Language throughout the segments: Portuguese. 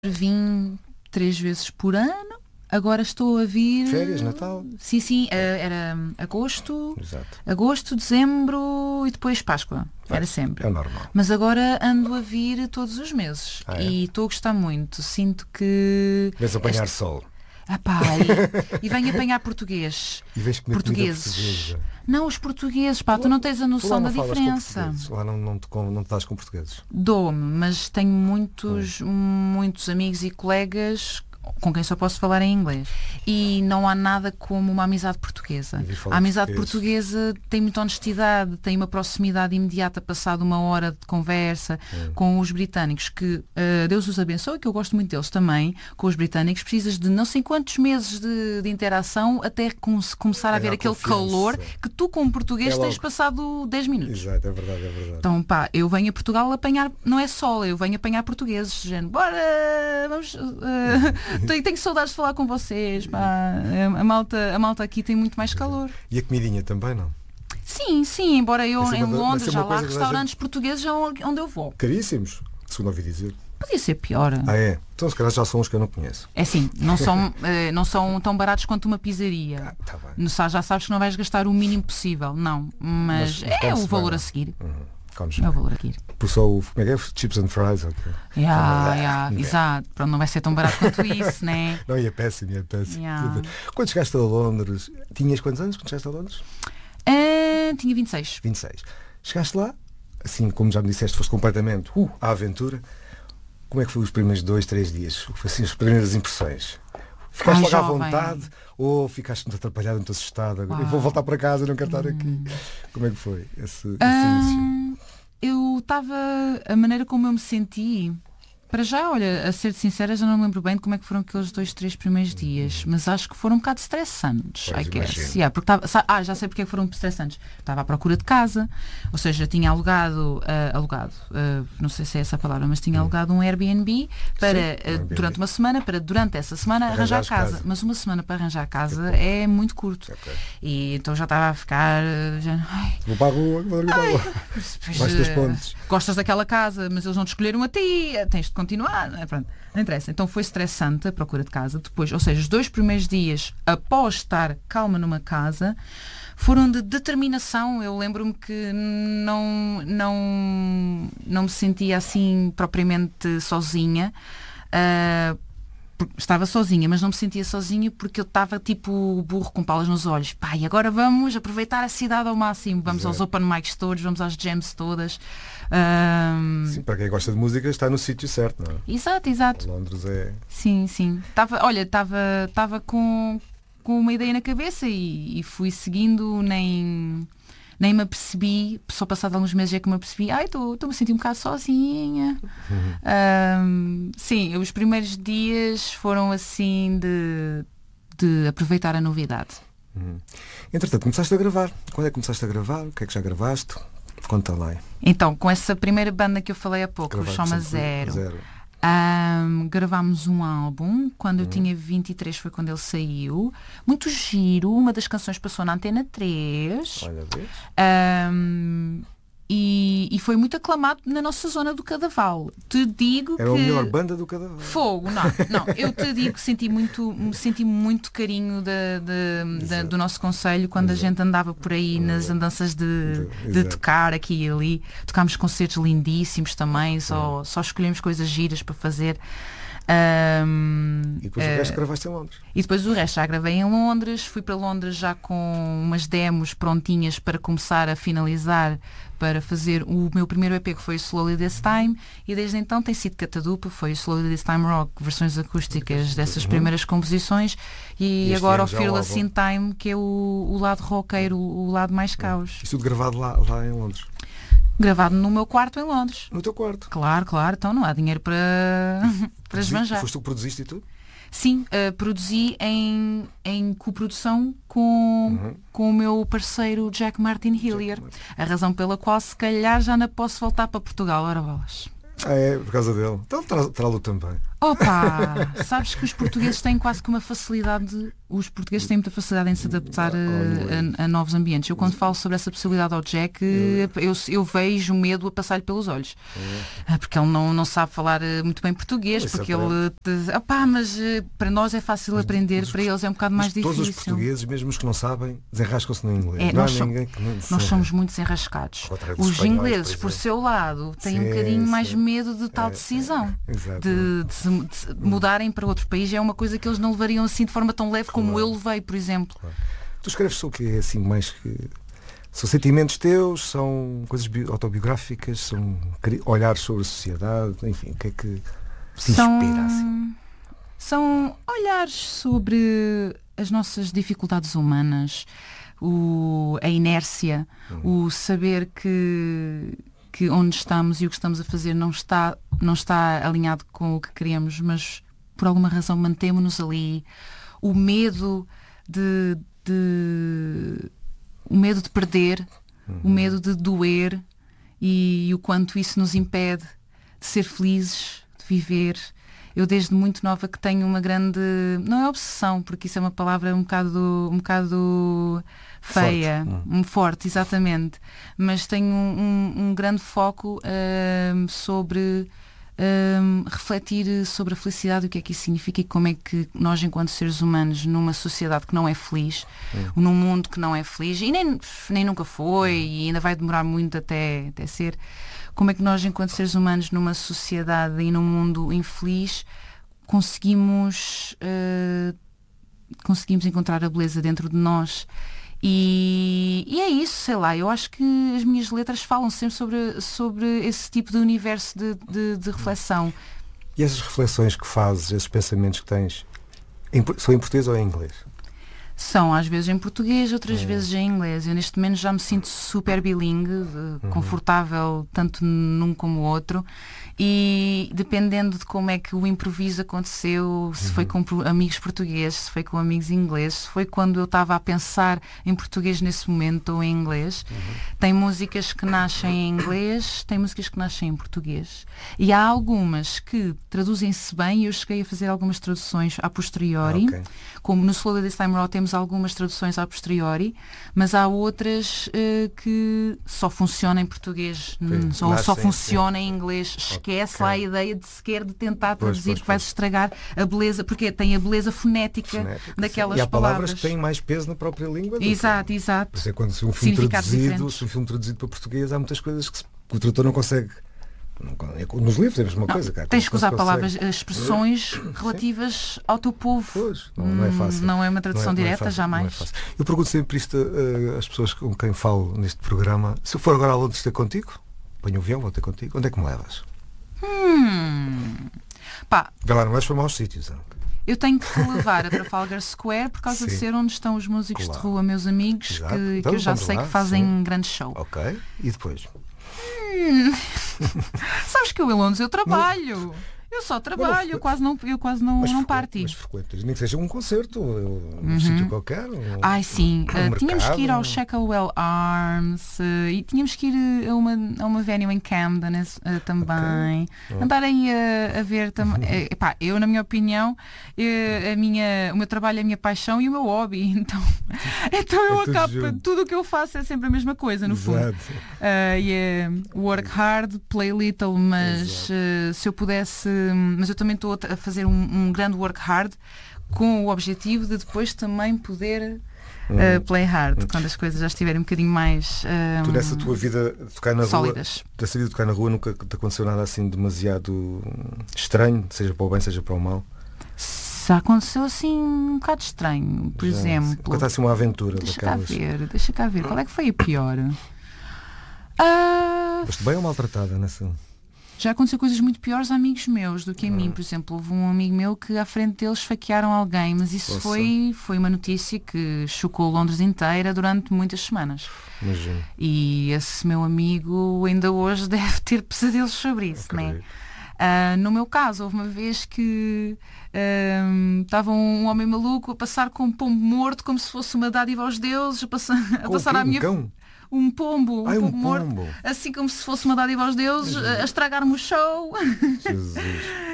Vim 3 vezes por ano. Agora estou a vir... Férias, Natal? Sim, era agosto, Exato. agosto, dezembro e depois Páscoa. Era sempre. É normal. Mas agora ando a vir todos os meses. Ah, é? E estou a gostar muito. Sinto que... Vês apanhar sol. E venho apanhar português. E vês comer Portugueses. comida portuguesa. Não, os portugueses, pá, tu não tens a Tu lá noção da não falas com diferença. portugueses. Lá não te dás com portugueses. Dou-me, mas tenho muitos amigos e colegas com quem só posso falar em inglês. E não há nada como uma amizade portuguesa. falar A amizade português. portuguesa tem muita honestidade, tem uma proximidade imediata, passado uma hora de conversa com os britânicos, que Deus os abençoe, que eu gosto muito deles também. Com os britânicos precisas de não sei quantos meses de interação até começar a haver aquele confiança. calor que tu, como português, É logo. tens passado 10 minutos. Exato, é verdade. Então, pá, eu venho a Portugal apanhar, não é sol, eu venho apanhar portugueses, gente. Bora, vamos. Tenho saudades de falar com vocês, pá. A malta aqui tem muito mais calor. E a comidinha também, não? Sim, embora eu Vai ser em uma Londres coisa já lá há que restaurantes portugueses onde eu vou. Caríssimos, segundo ouvi dizer. Podia ser pior. Ah, é? Então se calhar já são os que eu não conheço. É assim, não são tão baratos quanto uma pizzaria. Tá bem. Já sabes que não vais gastar o mínimo possível, não. Mas é come-se o valor bem, a seguir. Comes É o bem. valor a seguir. Por só o... Como é que é? Chips and fries? Okay. Exato. Pronto, não vai ser tão barato quanto isso, né? Não, e é péssimo. Yeah. Quando chegaste a Londres, tinhas quantos anos quando chegaste a Londres? Tinha 26. 26. Chegaste lá, assim como já me disseste, foste completamente à aventura. Como é que foi os primeiros 2, 3 dias? Assim, as primeiras impressões? Ficaste logo à jovem. vontade ou ficaste muito atrapalhada, muito assustada? Uau. Eu vou voltar para casa, não quero estar aqui. Como é que foi esse início? Eu estava... A maneira como eu me senti... Para já, olha, a ser sincera, já não me lembro bem de como é que foram aqueles 2, 3 primeiros dias, mas acho que foram um bocado estressantes, Pois, I guess. imagino. Yeah, porque já sei porque é que foram estressantes. Estava à procura de casa, ou seja, tinha alugado, não sei se é essa a palavra, mas tinha alugado um Airbnb para Airbnb. durante uma semana, para durante essa semana arranjar casa. Mas uma semana para arranjar casa é muito curto. Ok. E então já estava a ficar... Vou para a rua, vou para a rua. Depois, Vais ter pontes. gostas daquela casa, mas eles não te escolheram a ti, tens de continuar. Pronto, não interessa. Então foi estressante a procura de casa. Depois, ou seja, os 2 primeiros dias após estar calma numa casa foram de determinação. Eu lembro-me que não me sentia assim propriamente sozinha. Estava sozinha, mas não me sentia sozinha porque eu estava tipo burro com palas nos olhos. Pá, e agora vamos aproveitar a cidade ao máximo. Vamos aos open mics todos, vamos às jams todas. Sim, para quem gosta de música está no sítio certo, não é? Exato. Londres é... Sim. Estava com uma ideia na cabeça e fui seguindo, nem me apercebi, só passado alguns meses é que me apercebi, estou-me a sentir um bocado sozinha. Sim, os primeiros dias foram assim de aproveitar a novidade. Entretanto, começaste a gravar. Quando é que começaste a gravar? O que é que já gravaste? Conta lá. Então, com essa primeira banda que eu falei há pouco, o Gravaste Soma sempre Zero, gravámos um álbum. Quando eu tinha 23 foi quando ele saiu. Muito giro. Uma das canções passou na Antena 3. Olha, vês? E foi muito aclamado na nossa zona do Cadaval. Te digo Era que... a melhor banda do Cadaval. Fogo, não. Eu te digo que senti muito carinho do nosso concelho quando a gente andava por aí nas andanças de tocar aqui e ali. Tocámos concertos lindíssimos também, só escolhemos coisas giras para fazer. E depois o resto gravaste em Londres. E depois o resto já gravei em Londres. Fui para Londres já com umas demos prontinhas para começar a finalizar, para fazer o meu primeiro EP, que foi o Slowly This Time, e desde então tem sido catadupa. Foi o Slowly This Time Rock, versões acústicas dessas primeiras composições, e este agora o ano já o Fearless álbum. in Time, que é o lado roqueiro, o lado mais caos. Isto tudo gravado lá em Londres. Gravado no meu quarto em Londres. No teu quarto. Claro, então não há dinheiro para esbanjar. Foste tu que produziste e tudo? Sim, produzi em coprodução com o meu parceiro Jack Martin Hillier. A razão pela qual se calhar já não posso voltar para Portugal. Ora bolas. É, por causa dele. Então trá-lo também. Opa! Sabes que os portugueses têm quase que uma facilidade, os portugueses têm muita facilidade em se adaptar a novos ambientes. Eu quando falo sobre essa possibilidade ao Jack, eu vejo medo a passar-lhe pelos olhos. Porque ele não sabe falar muito bem português, porque ele... Opá, mas para nós é fácil aprender, para eles é um bocado mais difícil. Todos os portugueses, mesmo os que não sabem, desenrascam-se no inglês. Nós somos muito desenrascados. Os ingleses, por seu lado, têm um bocadinho mais medo de tal decisão. De mudarem para outro país é uma coisa que eles não levariam assim de forma tão leve como eu levei, por exemplo. Tu escreves sobre o que é assim mais que... São sentimentos teus, são coisas autobiográficas, são olhares sobre a sociedade, enfim, o que é que te inspira assim? São olhares sobre as nossas dificuldades humanas, a inércia, o saber que onde estamos e o que estamos a fazer não está alinhado com o que queremos, mas por alguma razão mantemos-nos ali. O medo de perder, o medo de doer e o quanto isso nos impede de ser felizes, de viver. Eu desde muito nova que tenho uma grande... Não é obsessão, porque isso é uma palavra um bocado feia. Forte, exatamente. Mas tenho um grande foco sobre refletir sobre a felicidade, o que é que isso significa e como é que nós, enquanto seres humanos, numa sociedade que não é feliz, num mundo que não é feliz, e nem nunca foi, e ainda vai demorar muito até ser... Como é que nós, enquanto seres humanos, numa sociedade e num mundo infeliz, conseguimos encontrar a beleza dentro de nós? E é isso, sei lá, eu acho que as minhas letras falam sempre sobre esse tipo de universo de reflexão. E essas reflexões que fazes, esses pensamentos que tens, são em português ou em inglês? São às vezes em português, outras vezes em inglês. Eu neste momento já me sinto super bilingue, confortável tanto num como o outro, e dependendo de como é que o improviso aconteceu, se foi com amigos portugueses, se foi com amigos ingleses, se foi quando eu estava a pensar em português nesse momento ou em inglês. Tem músicas que nascem em inglês, tem músicas que nascem em português, e há algumas que traduzem-se bem, e eu cheguei a fazer algumas traduções a posteriori. Como no Slowly This Time Around temos algumas traduções a posteriori, mas há outras que só funcionam em português, ou só funcionam em inglês. Esquece lá a ideia de sequer de tentar traduzir, que vai-se estragar a beleza, porque tem a beleza fonética daquelas palavras. E há palavras que têm mais peso na própria língua. Exato. Por isso é quando se um filme traduzido para português, há muitas coisas que o tradutor não consegue. Nos livros é a mesma coisa, cara. Tens que usar palavras, expressões relativas ao teu povo. Pois, não é fácil. Não é uma tradução direta, jamais. Não é eu pergunto sempre isto às pessoas com quem falo neste programa. Se eu for agora a Londres ter contigo, ponho o avião, vou ter contigo, onde é que me levas? Vê lá, não vais para maus sítios, não? Eu tenho que te levar a Trafalgar Square por causa de ser onde estão os músicos de rua, meus amigos, que eu já sei que fazem grande show. Ok, e depois? Sabes que eu em Londres eu trabalho. Eu só trabalho, eu quase não parto. Mas frequentas, nem que seja um concerto, num sítio qualquer. Sim. Tínhamos que ir ao Shacklewell Arms e tínhamos que ir a uma venue em Camden também. Andar aí a ver também. Eu, na minha opinião, o meu trabalho é a minha paixão e o meu hobby. Então eu acabo. Tudo o que eu faço é sempre a mesma coisa, no fundo. Work hard, play little, mas se eu pudesse. Mas eu também estou a fazer um grande work hard com o objetivo de depois também poder play hard, quando as coisas já estiverem um bocadinho mais Tu nessa tua vida de tocar na sólidas. Dessa vida de tocar na rua nunca te aconteceu nada assim demasiado estranho, seja para o bem, seja para o mal? Já aconteceu assim um bocado estranho, por exemplo. Conta-se uma aventura. Deixa cá ver, qual é que foi a pior? Foste bem ou maltratada nessa? Já aconteceu coisas muito piores a amigos meus do que a mim. Por exemplo, houve um amigo meu que à frente deles esfaquearam alguém, mas isso foi uma notícia que chocou Londres inteira durante muitas semanas. Imagino. E esse meu amigo ainda hoje deve ter pesadelos sobre isso, né? No meu caso, houve uma vez que estava um homem maluco a passar com um pombo morto como se fosse uma dádiva aos deuses, a passar à minha... Um pombo morto, assim como se fosse uma dádiva aos deuses, a estragar-me o show. Jesus.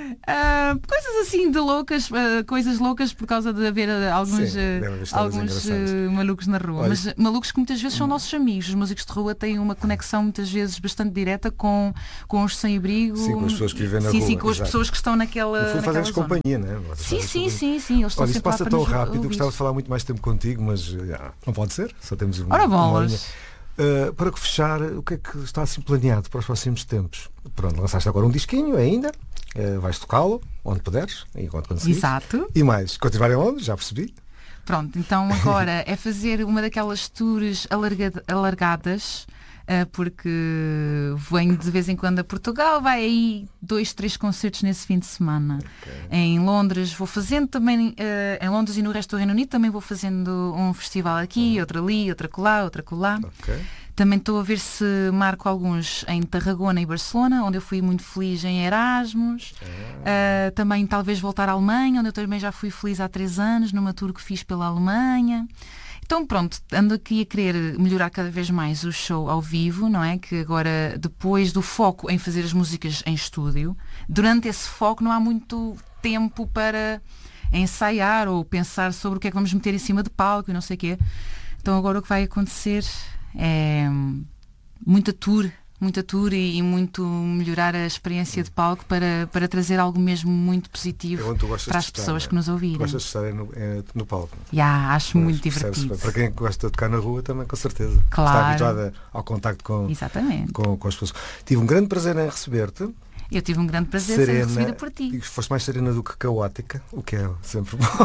Coisas assim de loucas, coisas loucas por causa de haver alguns, alguns malucos na rua. Olha, mas malucos que muitas vezes são nossos amigos. Os músicos de rua têm uma conexão muitas vezes bastante direta com os sem-abrigo. Sim, com as pessoas que vivem na sim, rua. Sim, com as exato. pessoas que estão naquela. Fazemos companhia, não é? Sim. Eles estão olha, isso passa tão rápido, eu ouvir. gostava de falar muito mais tempo contigo, mas não pode ser, só temos Ora, bolas. Para fechar, o que é que está assim planeado para os próximos tempos? Pronto, lançaste agora um disquinho ainda, vais tocá-lo onde puderes, enquanto conseguires. Exato. E mais, continuar em Londres, já percebi. Pronto, então agora é fazer uma daquelas tours alargadas, porque venho de vez em quando a Portugal, vai aí 2, 3 concertos nesse fim de semana. Okay. Em Londres vou fazendo também, em Londres e no resto do Reino Unido também vou fazendo um festival aqui, outro ali, outra colar. Okay. Também estou a ver se marco alguns em Tarragona e Barcelona, onde eu fui muito feliz em Erasmus. Também talvez voltar à Alemanha, onde eu também já fui feliz há 3 anos, numa tour que fiz pela Alemanha. Então pronto, ando aqui a querer melhorar cada vez mais o show ao vivo, não é? Que agora, depois do foco em fazer as músicas em estúdio, durante esse foco não há muito tempo para ensaiar ou pensar sobre o que é que vamos meter em cima de palco e não sei o quê. Então agora o que vai acontecer é muita tour e muito melhorar a experiência de palco para trazer algo mesmo muito positivo para as pessoas que nos ouvirem. Gostas de estar no palco? Acho muito divertido. Para quem gosta de tocar na rua também, com certeza. Claro. Está habituada ao contacto com as pessoas. Tive um grande prazer em receber-te. Eu tive um grande prazer em ser recebida por ti. E foste mais serena do que caótica, o que é sempre bom.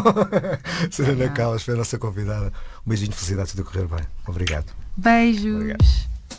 Serena Callas foi a nossa convidada. Um beijinho, felicidades de correr bem. Obrigado. Beijos. Obrigado.